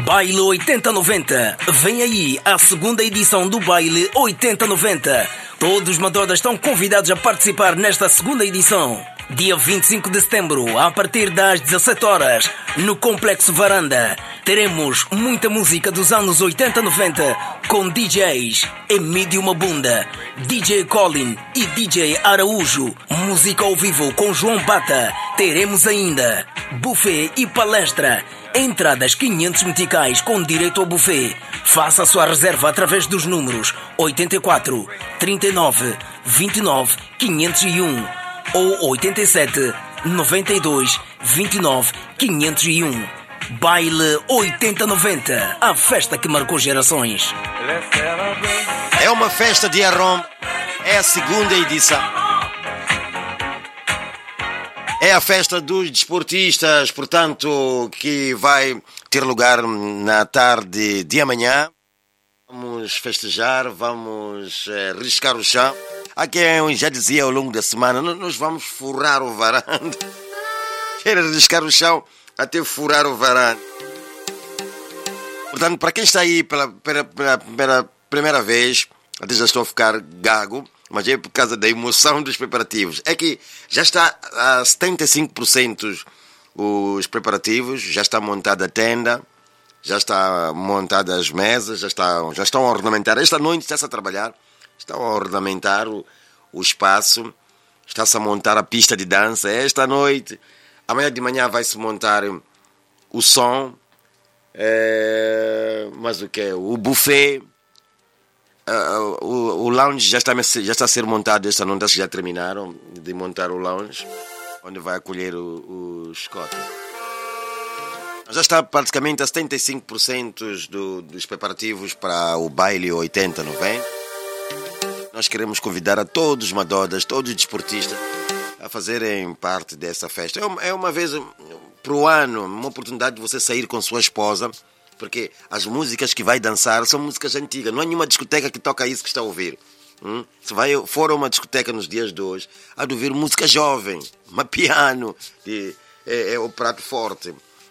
Baile 8090. Vem aí a segunda edição do Baile 8090. Todos os Madodas estão convidados a participar nesta segunda edição. Dia 25 de setembro, a partir das 17 horas, no Complexo Varanda. Teremos muita música dos anos 80-90 com DJs Emílio Mabunda, DJ Colin e DJ Araújo. Música ao vivo com João Bata. Teremos ainda buffet e palestra. Entradas 500 meticais com direito ao buffet. Faça a sua reserva através dos números 84 39 29 501 ou 87 92 29 501. Baile 8090, a festa que marcou gerações. É uma festa de Arrom, é a segunda edição. É a festa dos desportistas, portanto, que vai ter lugar na tarde de amanhã. Vamos festejar, vamos riscar o chão. Há quem já dizia ao longo da semana, nós vamos furar o varanda. Quer riscar o chão até furar o varanda. Portanto, para quem está aí pela primeira vez, até já estou a ficar gago, mas é por causa da emoção dos preparativos. É que já está a 75% os preparativos, já está montada a tenda, já está montada as mesas, já estão a ornamentar. Esta noite está-se a trabalhar, estão a ornamentar o espaço, está-se a montar a pista de dança. Esta noite, amanhã de manhã vai-se montar o som, mas o que? O buffet. O lounge já está a ser montado esta noite, acho que já terminaram de montar o lounge, onde vai acolher os cotas. Já está praticamente a 75% dos preparativos para o baile 80-90. Nós queremos convidar a todos os Madodas, todos os desportistas a fazerem parte dessa festa. É uma vez para o ano, uma oportunidade de você sair com sua esposa, porque as músicas que vai dançar são músicas antigas. Não há nenhuma discoteca que toca isso que está a ouvir. Se for a uma discoteca nos dias de hoje, há de ouvir música jovem, piano, é o prato forte.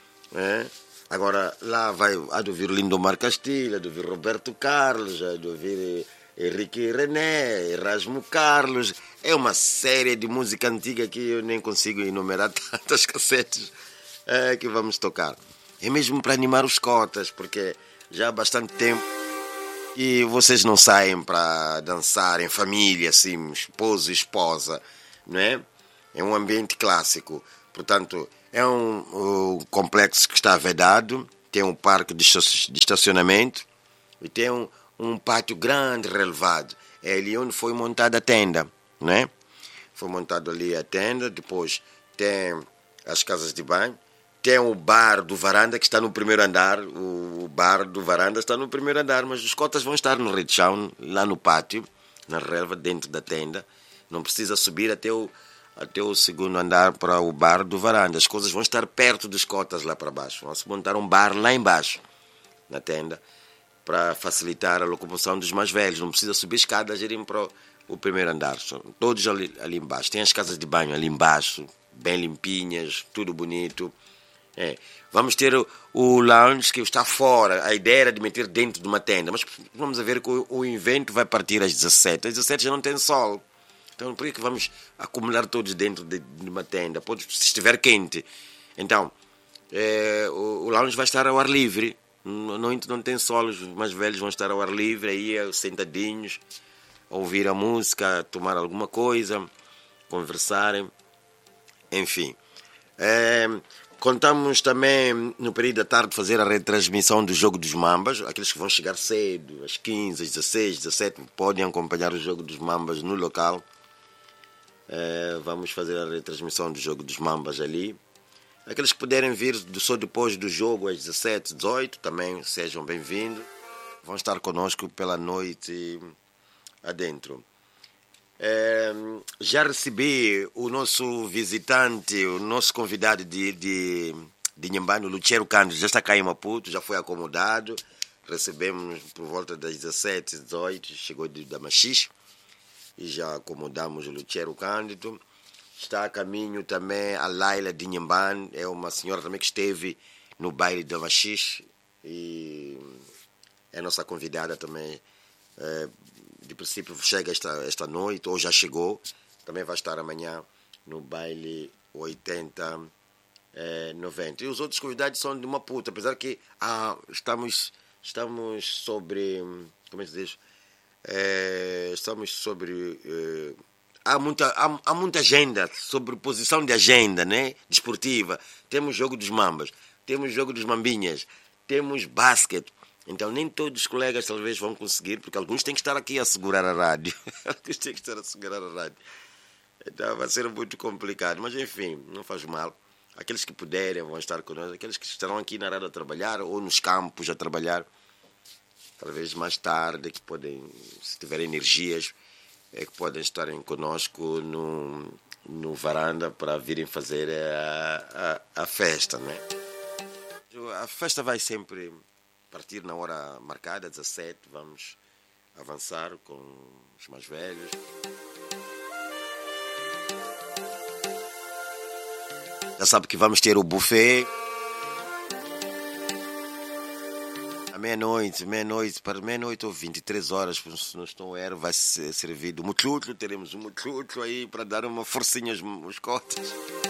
Agora lá há de ouvir Lindomar Castilho, há de ouvir Roberto Carlos, há de ouvir Henrique René, Erasmo Carlos. É uma série de música antiga que eu nem consigo enumerar tantas cassetes que vamos tocar. É mesmo para animar os cotas, porque já há bastante tempo que vocês não saem para dançar em família, assim, esposo e esposa, não é? É um ambiente clássico. Portanto, é um complexo que está vedado, tem um parque de estacionamento e tem um pátio grande relevado. É ali onde foi montada a tenda, não é? Foi montado ali a tenda, depois tem as casas de banho. Tem o bar do Varanda que está no primeiro andar. O bar do Varanda está no primeiro andar, mas os cotas vão estar no rechão, lá no pátio, na relva, dentro da tenda. Não precisa subir até o segundo andar para o bar do Varanda. As coisas vão estar perto dos cotas lá para baixo. Vão-se montar um bar lá embaixo, na tenda, para facilitar a locomoção dos mais velhos. Não precisa subir escadas e irem para o primeiro andar. São todos ali embaixo. Tem as casas de banho ali embaixo, bem limpinhas, tudo bonito. Vamos ter o lounge que está fora. A ideia era de meter dentro de uma tenda, mas vamos ver que o evento vai partir às 17. Às 17 já não tem sol, então por que vamos acumular todos dentro de uma tenda? Se estiver quente. Então o lounge vai estar ao ar livre. Não tem sol, os mais velhos vão estar ao ar livre, aí sentadinhos, a ouvir a música, a tomar alguma coisa, conversarem, enfim. Contamos também, no período da tarde, fazer a retransmissão do Jogo dos Mambas. Aqueles que vão chegar cedo, às 15, às 16, 17, podem acompanhar o Jogo dos Mambas no local. Vamos fazer a retransmissão do Jogo dos Mambas ali. Aqueles que puderem vir só depois do jogo, às 17, 18, também sejam bem-vindos. Vão estar conosco pela noite adentro. Já recebi o nosso visitante, o nosso convidado de Inhambane, o Luciero Cândido, já está cá em Maputo, já foi acomodado. Recebemos por volta das 17, 18, chegou da Machixe e já acomodamos o Luciero Cândido. Está a caminho também a Laila de Inhambane, é uma senhora também que esteve no baile da Machixe, e é a nossa convidada também. De princípio chega esta noite, ou já chegou, também vai estar amanhã no baile 80-90. E os outros convidados são de Maputo, apesar que estamos sobre, como é que se diz? Estamos sobre... há muita agenda, sobreposição de agenda, né? Desportiva. Temos jogo dos mambas, temos jogo dos mambinhas, temos basquete. Então nem todos os colegas talvez vão conseguir, porque alguns têm que estar aqui a segurar a rádio. Alguns têm que estar a segurar a rádio. Então vai ser muito complicado. Mas enfim, não faz mal. Aqueles que puderem vão estar conosco. Aqueles que estarão aqui na rádio a trabalhar ou nos campos a trabalhar, talvez mais tarde, que podem, se tiverem energias, que podem estarem conosco no varanda para virem fazer a festa, né? A festa vai sempre partir na hora marcada, 17, vamos avançar com os mais velhos. Já sabe que vamos ter o buffet à meia-noite, para meia-noite ou 23 horas, se não estou a errar, vai ser servido o mutlutlu. Teremos um mutlutlu aí para dar uma forcinha aos cotas.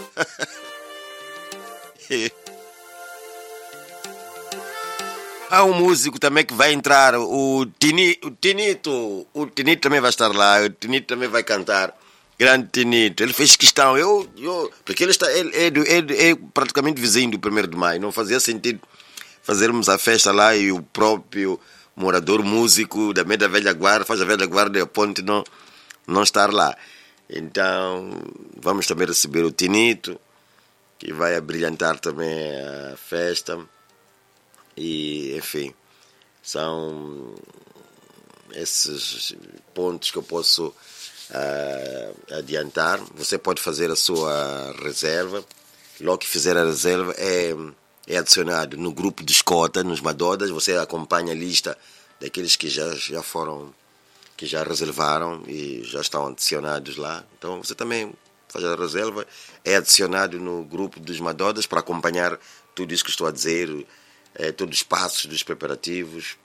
Há um músico também que vai entrar, o Tinito. O Tinito também vai estar lá, o Tinito também vai cantar. Grande Tinito. Ele fez questão, porque ele é praticamente vizinho do 1º de maio. Não fazia sentido fazermos a festa lá e o próprio morador músico da Meia da Velha Guarda, faz a Velha Guarda e a Ponte não estar lá. Então, vamos também receber o Tinito, que vai abrilhantar também a festa. E, enfim, são esses pontos que eu posso adiantar. Você pode fazer a sua reserva. Logo que fizer a reserva, é adicionado no grupo de escota, nos Madodas. Você acompanha a lista daqueles que já foram, que já reservaram e já estão adicionados lá. Então, você também faz a reserva, é adicionado no grupo dos Madodas para acompanhar tudo isso que estou a dizer. Todos os passos dos preparativos.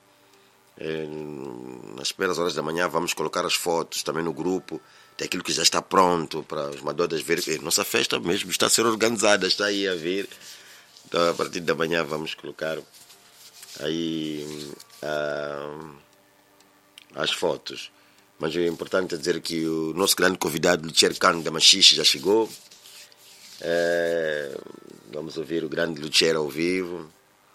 Nas primeiras horas da manhã vamos colocar as fotos também no grupo daquilo que já está pronto para os Madodas verem que nossa festa mesmo está a ser organizada, está aí a vir. Então a partir da manhã vamos colocar aí as fotos. Mas o importante é dizer que o nosso grande convidado, Luciano da Machixe, já chegou. Vamos ouvir o grande Luciano ao vivo.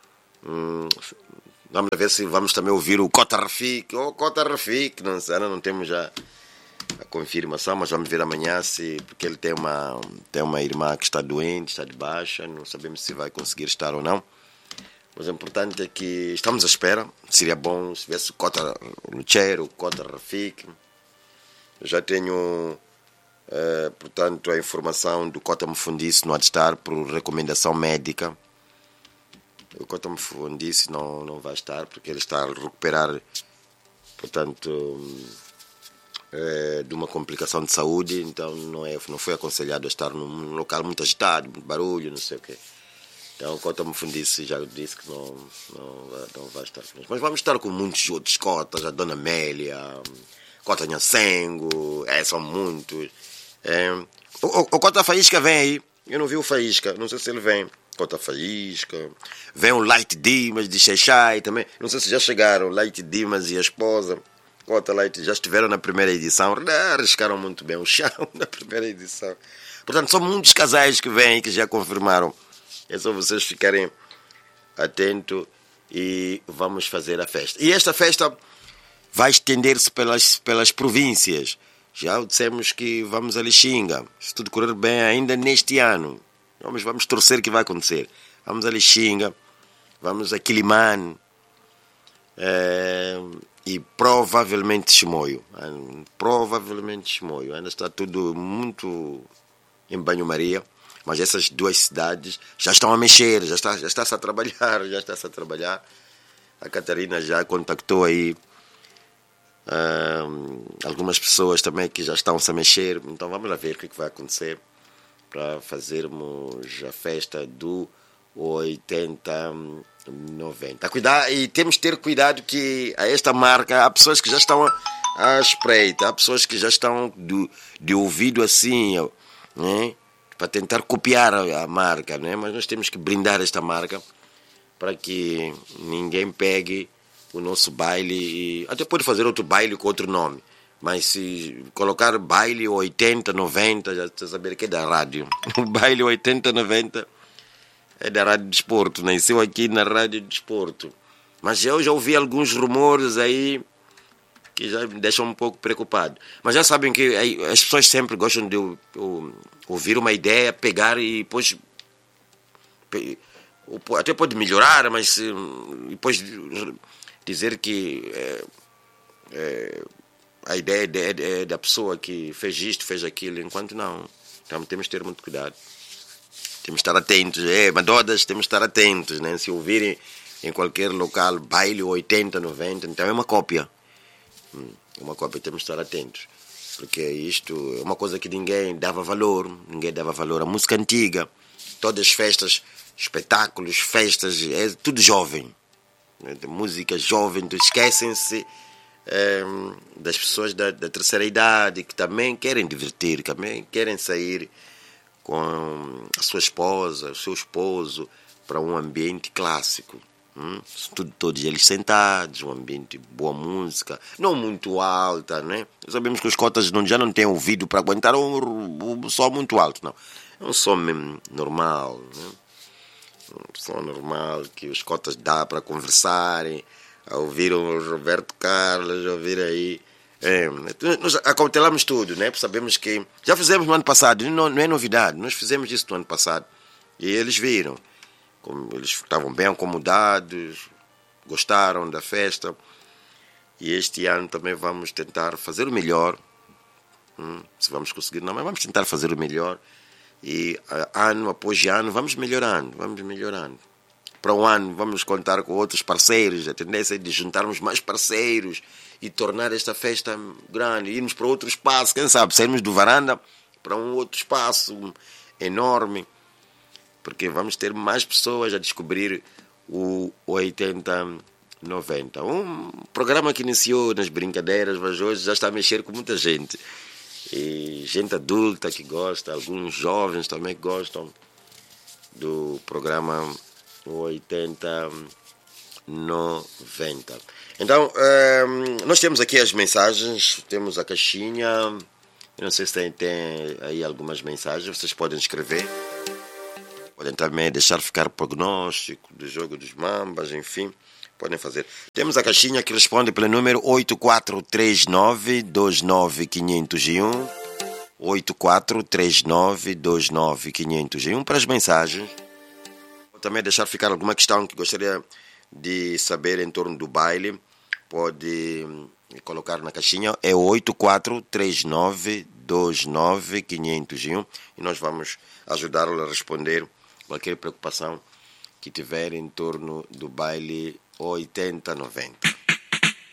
Vamos ver se vamos também ouvir o Cota Rafik. Cota Rafik, não temos já a confirmação, mas vamos ver amanhã, porque ele tem uma irmã que está doente, está de baixa, não sabemos se vai conseguir estar ou não. Mas o importante é que estamos à espera. Seria bom se tivesse o Cota Luchero, o Cota Rafik. Eu já tenho, portanto, a informação do Cota Mfundice no estar por recomendação médica. O Cota Mfundice não vai estar porque ele está a recuperar, portanto, de uma complicação de saúde, então não foi aconselhado a estar num local muito agitado, muito barulho, não sei o quê. Então o Cota Mfundice já disse que não vai estar conosco. Mas vamos estar com muitos outros cotas, a Dona Amélia, Cota Nhancengo, são muitos. O Cota Faísca vem aí, eu não vi o Faísca, não sei se ele vem. Cota Faísca, vem o Light Dimas de Xexai também, não sei se já chegaram, Light Dimas e a esposa, Cota Light, já estiveram na primeira edição, arriscaram muito bem o chão na primeira edição. Portanto, são muitos casais que vêm, que já confirmaram. É só vocês ficarem atentos e vamos fazer a festa. E esta festa vai estender-se pelas províncias. Já dissemos que vamos a Lixinga, se tudo correr bem ainda neste ano. Vamos torcer que vai acontecer. Vamos a Lixinga, vamos a Quilimane e provavelmente Chimoio. Ainda está tudo muito em banho-maria, mas essas duas cidades já estão a mexer, já está-se a trabalhar. A Catarina já contactou aí algumas pessoas também que já estão-se a mexer. Então vamos lá ver o que vai acontecer para fazermos a festa do 80 90. Cuidar, e temos que ter cuidado que a esta marca há pessoas que já estão à espreita, há pessoas que já estão de ouvido assim, né? Para tentar copiar a marca, né? Mas nós temos que brindar esta marca para que ninguém pegue o nosso baile e até pode fazer outro baile com outro nome, mas se colocar baile 80, 90, já está saber que é da rádio. O baile 80, 90 é da Rádio Desporto, nasceu aqui na Rádio Desporto. Mas eu já ouvi alguns rumores aí que já me deixam um pouco preocupado. Mas já sabem que as pessoas sempre gostam de ouvir uma ideia, pegar e depois até pode melhorar, mas depois dizer que a ideia é da pessoa que fez isto, fez aquilo, enquanto não. Então temos que ter muito cuidado. Temos que estar atentos, madodas, temos que estar atentos, né? Se ouvirem em qualquer local baile 80, 90, então é uma cópia. É uma cópia, temos que estar atentos. Porque isto é uma coisa que ninguém dava valor à música antiga. Todas as festas, espetáculos, festas, é tudo jovem. Música jovem, esquecem-se das pessoas da terceira idade, que também querem divertir, também querem sair com a sua esposa, o seu esposo, para um ambiente clássico. Todos eles sentados, um ambiente de boa música, não muito alta, né? Sabemos que os cotas já não têm ouvido para aguentar um som muito alto, não. É um som mesmo normal, né? Um som normal que os cotas dá para conversarem, a ouvir o Roberto Carlos, a ouvir aí. Nós acautelamos tudo, né? Sabemos que já fizemos no ano passado, não é novidade, nós fizemos isso no ano passado e eles viram como eles estavam bem acomodados, gostaram da festa, e este ano também vamos tentar fazer o melhor. Se vamos conseguir não, mas vamos tentar fazer o melhor, e ano após ano vamos melhorando. Para um ano vamos contar com outros parceiros, a tendência é de juntarmos mais parceiros e tornar esta festa grande, irmos para outro espaço, quem sabe, sairmos do varanda para um outro espaço enorme, porque vamos ter mais pessoas a descobrir o 80-90. Um programa que iniciou nas brincadeiras, mas hoje já está a mexer com muita gente. E gente adulta que gosta, alguns jovens também gostam do programa 80-90. Então, nós temos aqui as mensagens, temos a caixinha. Eu não sei se tem aí algumas mensagens, vocês podem escrever. Podem também deixar ficar prognóstico do jogo dos Mambas, enfim, podem fazer. Temos a caixinha que responde pelo número 8439-29501, 8439-29501 para as mensagens. Ou também deixar ficar alguma questão que gostaria de saber em torno do baile, pode colocar na caixinha, é 8439-29501 e nós vamos ajudá-lo a responder qualquer preocupação que tiver em torno do baile 80-90.